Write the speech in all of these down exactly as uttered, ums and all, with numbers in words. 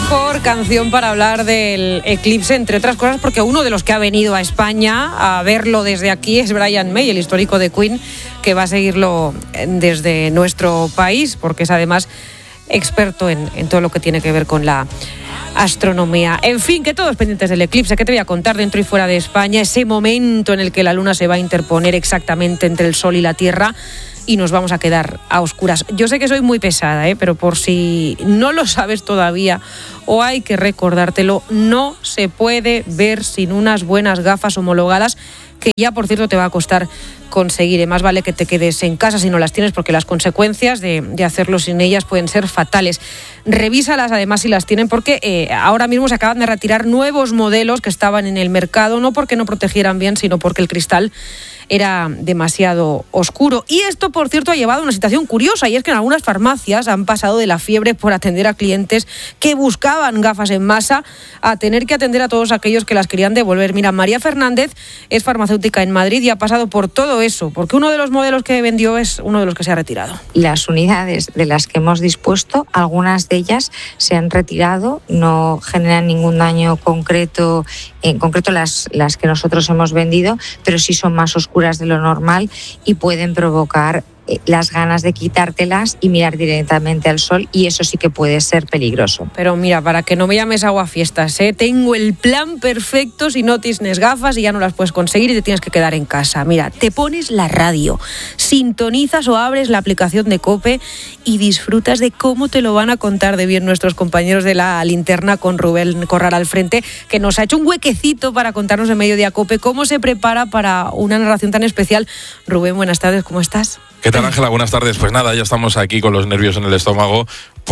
mejor canción para hablar del eclipse, entre otras cosas, porque uno de los que ha venido a España a verlo desde aquí es Brian May, el histórico de Queen, que va a seguirlo desde nuestro país, porque es además experto en, en todo lo que tiene que ver con la astronomía. En fin, que todos pendientes del eclipse, que te voy a contar dentro y fuera de España, ese momento en el que la luna se va a interponer exactamente entre el Sol y la Tierra y nos vamos a quedar a oscuras. Yo sé que soy muy pesada, ¿eh? Pero por si no lo sabes todavía o hay que recordártelo, no se puede ver sin unas buenas gafas homologadas, que ya, por cierto, te va a costar conseguir. Más vale que te quedes en casa si no las tienes, porque las consecuencias de, de hacerlo sin ellas pueden ser fatales. Revísalas además si las tienen, porque eh, ahora mismo se acaban de retirar nuevos modelos que estaban en el mercado, no porque no protegieran bien, sino porque el cristal era demasiado oscuro. Y esto, por cierto, ha llevado a una situación curiosa, y es que en algunas farmacias han pasado de la fiebre por atender a clientes que buscaban gafas en masa a tener que atender a todos aquellos que las querían devolver. Mira, María Fernández es farmacéutica en Madrid y ha pasado por todo eso, porque uno de los modelos que vendió es uno de los que se ha retirado. Las unidades de las que hemos dispuesto, algunas de ellas se han retirado, no generan ningún daño concreto, en concreto las, las que nosotros hemos vendido, pero sí son más oscuras de lo normal y pueden provocar las ganas de quitártelas y mirar directamente al sol, y eso sí que puede ser peligroso. Pero mira, para que no me llames aguafiestas, ¿eh? Tengo el plan perfecto si no tienes gafas y ya no las puedes conseguir y te tienes que quedar en casa. Mira, te pones la radio, sintonizas o abres la aplicación de COPE y disfrutas de cómo te lo van a contar de bien nuestros compañeros de La Linterna, con Rubén Corral al frente, que nos ha hecho un huequecito para contarnos en Mediodía COPE cómo se prepara para una narración tan especial. Rubén, buenas tardes, ¿cómo estás? ¿Qué tal, Ángela? Buenas tardes. Pues nada, ya estamos aquí con los nervios en el estómago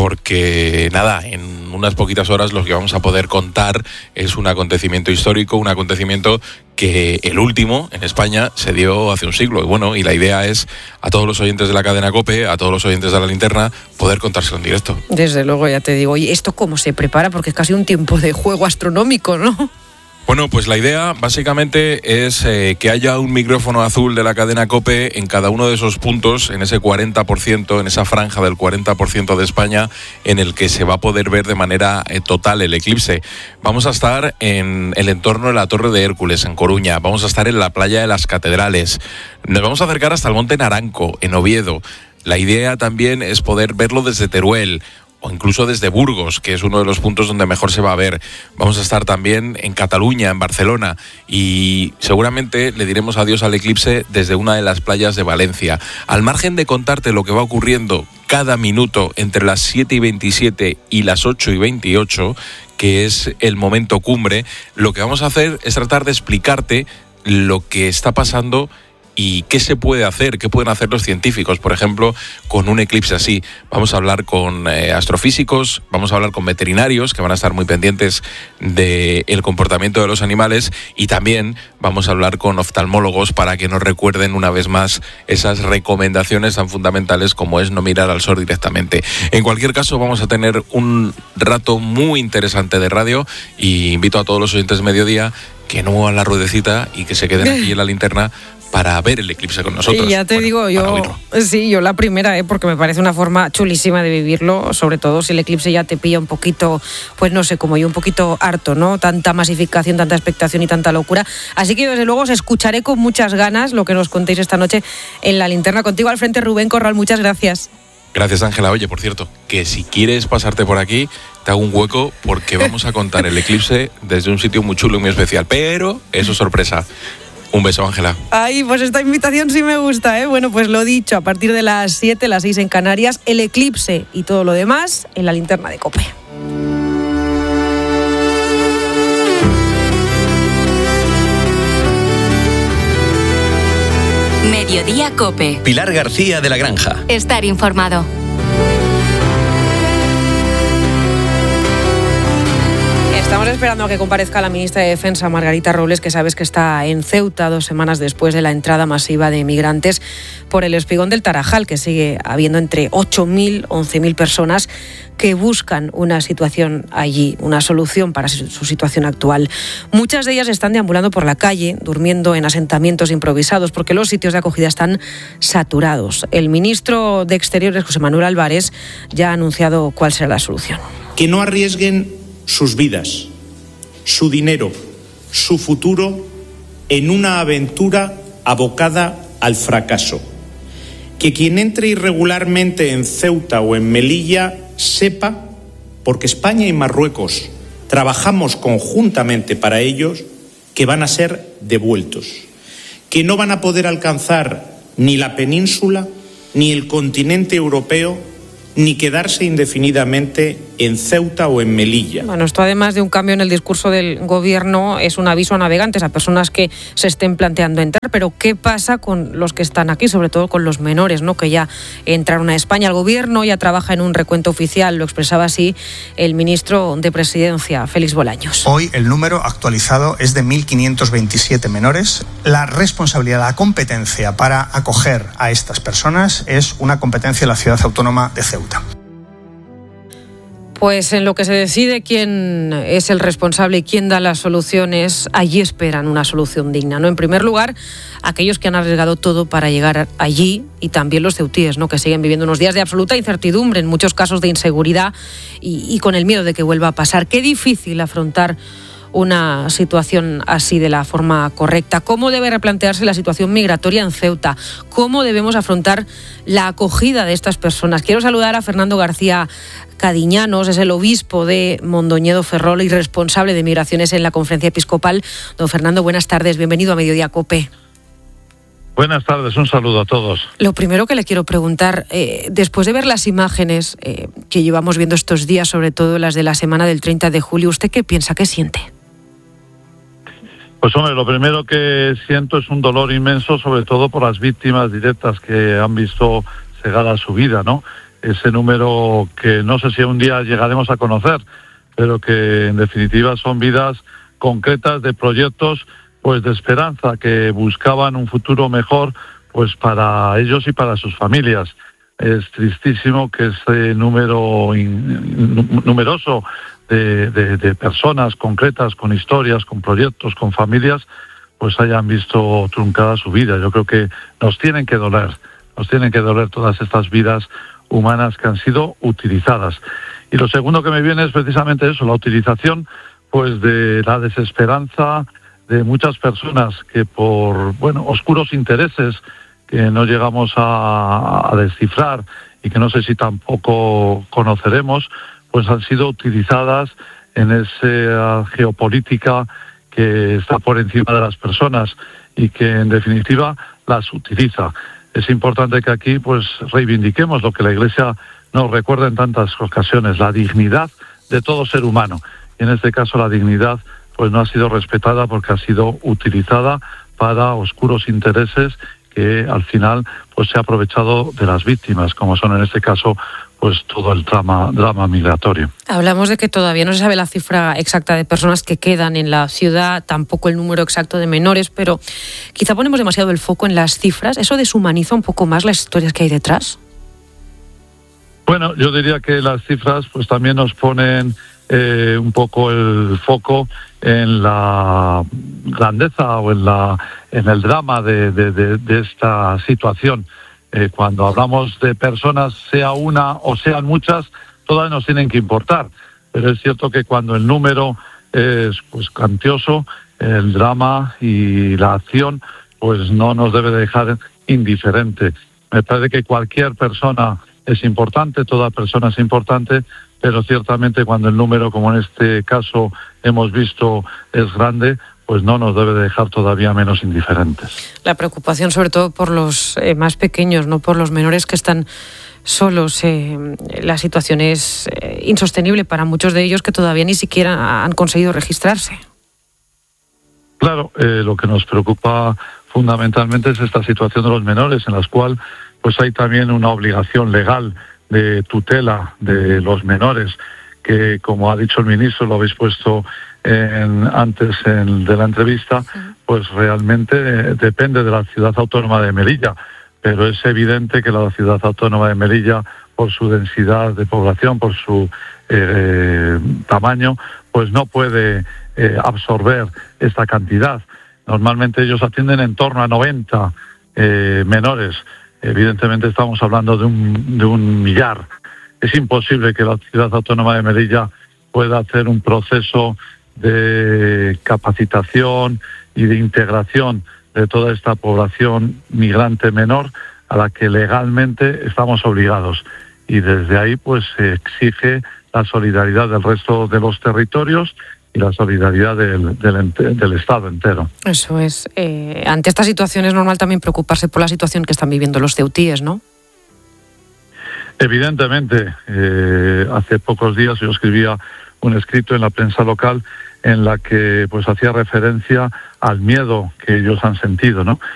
porque, nada, en unas poquitas horas lo que vamos a poder contar es un acontecimiento histórico, un acontecimiento que el último en España se dio hace un siglo. Y bueno, y la idea es a todos los oyentes de la cadena COPE, a todos los oyentes de La Linterna, poder contárselo en directo. Desde luego, ya te digo. ¿Y esto cómo se prepara? Porque es casi un tiempo de juego astronómico, ¿no? Bueno, pues la idea básicamente es eh, que haya un micrófono azul de la cadena COPE en cada uno de esos puntos, en ese cuarenta por ciento, en esa franja del cuarenta por ciento de España, en el que se va a poder ver de manera eh, total el eclipse. Vamos a estar en el entorno de la Torre de Hércules, en Coruña. Vamos a estar en la playa de las Catedrales. Nos vamos a acercar hasta el Monte Naranco, en Oviedo. La idea también es poder verlo desde Teruel, o incluso desde Burgos, que es uno de los puntos donde mejor se va a ver. Vamos a estar también en Cataluña, en Barcelona, y seguramente le diremos adiós al eclipse desde una de las playas de Valencia. Al margen de contarte lo que va ocurriendo cada minuto entre las siete y veintisiete y las ocho y veintiocho, que es el momento cumbre, lo que vamos a hacer es tratar de explicarte lo que está pasando y qué se puede hacer, qué pueden hacer los científicos, por ejemplo, con un eclipse así. Vamos a hablar con eh, astrofísicos, vamos a hablar con veterinarios que van a estar muy pendientes del comportamiento de los animales, y también vamos a hablar con oftalmólogos para que nos recuerden una vez más esas recomendaciones tan fundamentales como es no mirar al sol directamente. En cualquier caso, vamos a tener un rato muy interesante de radio, y invito a todos los oyentes de Mediodía que no muevan la ruedecita y que se queden aquí en La Linterna para ver el eclipse con nosotros. Y ya te bueno, digo, yo sí, yo la primera, ¿eh? Porque me parece una forma chulísima de vivirlo, sobre todo si el eclipse ya te pilla un poquito, pues no sé, como yo, un poquito harto, ¿no? Tanta masificación, tanta expectación y tanta locura. Así que desde luego os escucharé con muchas ganas lo que nos contéis esta noche en La Linterna. Contigo al frente, Rubén Corral, muchas gracias. Gracias, Ángela. Oye, por cierto, que si quieres pasarte por aquí, te hago un hueco porque vamos a contar el eclipse desde un sitio muy chulo y muy especial, pero eso es sorpresa. Un beso, Ángela. Ay, pues esta invitación sí me gusta, ¿eh? Bueno, pues lo dicho, a partir de las siete, las seis en Canarias, el eclipse y todo lo demás en La Linterna de COPE. Mediodía COPE. Pilar García de la Granja. Estar informado. Estamos esperando a que comparezca la ministra de Defensa, Margarita Robles, que sabes que está en Ceuta dos semanas después de la entrada masiva de migrantes por el espigón del Tarajal, que sigue habiendo entre ocho mil, once mil personas que buscan una situación allí, una solución para su situación actual. Muchas de ellas están deambulando por la calle, durmiendo en asentamientos improvisados, porque los sitios de acogida están saturados. El ministro de Exteriores, José Manuel Álvarez, ya ha anunciado cuál será la solución. Que no arriesguen sus vidas, su dinero, su futuro en una aventura abocada al fracaso. Que quien entre irregularmente en Ceuta o en Melilla sepa, porque España y Marruecos trabajamos conjuntamente para ellos, que van a ser devueltos, que no van a poder alcanzar ni la península, ni el continente europeo, ni quedarse indefinidamente en Ceuta o en Melilla. Bueno, esto además de un cambio en el discurso del gobierno es un aviso a navegantes, a personas que se estén planteando entrar. Pero ¿qué pasa con los que están aquí, sobre todo con los menores, ¿no?, que ya entraron a España? El gobierno ya trabaja en un recuento oficial, lo expresaba así el ministro de Presidencia, Félix Bolaños. Hoy el número actualizado es de mil quinientos veintisiete menores. La responsabilidad, la competencia para acoger a estas personas es una competencia de la Ciudad Autónoma de Ceuta. Pues en lo que se decide quién es el responsable y quién da las soluciones, allí esperan una solución digna, ¿no? En primer lugar, aquellos que han arriesgado todo para llegar allí, y también los ceutíes, ¿no?, que siguen viviendo unos días de absoluta incertidumbre, en muchos casos de inseguridad y, y con el miedo de que vuelva a pasar. Qué difícil afrontar una situación así de la forma correcta. ¿Cómo debe replantearse la situación migratoria en Ceuta? ¿Cómo debemos afrontar la acogida de estas personas? Quiero saludar a Fernando García Cadiñanos, es el obispo de Mondoñedo Ferrol y responsable de migraciones en la Conferencia Episcopal. Don Fernando, buenas tardes, bienvenido a Mediodía COPE. Buenas tardes, un saludo a todos. Lo primero que le quiero preguntar, eh, después de ver las imágenes eh, que llevamos viendo estos días, sobre todo las de la semana del treinta de julio, ¿usted qué piensa, qué siente? Pues hombre, lo primero que siento es un dolor inmenso, sobre todo por las víctimas directas que han visto cegada su vida, ¿no? Ese número que no sé si un día llegaremos a conocer, pero que en definitiva son vidas concretas de proyectos pues de esperanza, que buscaban un futuro mejor pues para ellos y para sus familias. Es tristísimo que ese número in, numeroso de, de, de personas concretas, con historias, con proyectos, con familias, pues hayan visto truncada su vida. Yo creo que nos tienen que doler, nos tienen que doler todas estas vidas humanas que han sido utilizadas. Y lo segundo que me viene es precisamente eso, la utilización pues de la desesperanza de muchas personas que por bueno oscuros intereses que no llegamos a, a descifrar y que no sé si tampoco conoceremos, pues han sido utilizadas en esa geopolítica que está por encima de las personas y que en definitiva las utiliza. Es importante que aquí pues reivindiquemos lo que la Iglesia nos recuerda en tantas ocasiones, la dignidad de todo ser humano. Y en este caso la dignidad pues no ha sido respetada porque ha sido utilizada para oscuros intereses que al final pues se ha aprovechado de las víctimas, como son en este caso pues todo el drama, drama migratorio. Hablamos de que todavía no se sabe la cifra exacta de personas que quedan en la ciudad, tampoco el número exacto de menores, pero quizá ponemos demasiado el foco en las cifras. ¿Eso deshumaniza un poco más las historias que hay detrás? Bueno, yo diría que las cifras pues también nos ponen eh, un poco el foco en la grandeza o en la en el drama de, de, de, de esta situación. Eh, cuando hablamos de personas, sea una o sean muchas, todas nos tienen que importar. Pero es cierto que cuando el número es pues cuantioso, el drama y la acción pues no nos debe dejar indiferente. Me parece que cualquier persona es importante, toda persona es importante, pero ciertamente cuando el número, como en este caso hemos visto, es grande, pues no nos debe dejar todavía menos indiferentes. La preocupación sobre todo por los eh, más pequeños, no por los menores que están solos. Eh, la situación es eh, insostenible para muchos de ellos que todavía ni siquiera han conseguido registrarse. Claro, eh, lo que nos preocupa fundamentalmente es esta situación de los menores, en la cual pues hay también una obligación legal de tutela de los menores, que como ha dicho el ministro, lo habéis puesto en, antes en, de la entrevista, pues realmente eh, depende de la Ciudad Autónoma de Melilla, pero es evidente que la Ciudad Autónoma de Melilla, por su densidad de población, por su eh, tamaño, pues no puede eh, absorber esta cantidad. Normalmente ellos atienden en torno a noventa eh, menores. Evidentemente estamos hablando de un, de un millar. Es imposible que la Ciudad Autónoma de Melilla pueda hacer un proceso de capacitación y de integración de toda esta población migrante menor a la que legalmente estamos obligados. Y desde ahí pues se exige la solidaridad del resto de los territorios y la solidaridad del, del, del Estado entero. Eso es. Eh, ante esta situación es normal también preocuparse por la situación que están viviendo los ceutíes, ¿no? Evidentemente. Eh, hace pocos días yo escribía un escrito en la prensa local en la que pues hacía referencia al miedo que ellos han sentido, ¿no?